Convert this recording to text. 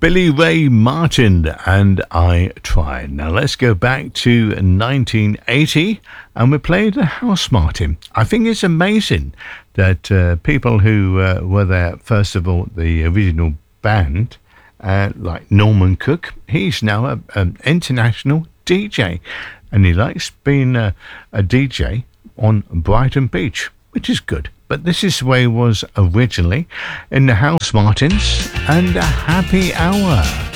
Billy Ray Martin and I Tried. Now let's go back to 1980 and we played the House Martin. I think it's amazing that people who were there, first of all, the original band, like Norman Cook, he's now an international DJ and he likes being a DJ on Brighton Beach, which is good. But this is the way it was originally in the House Martins and a happy hour.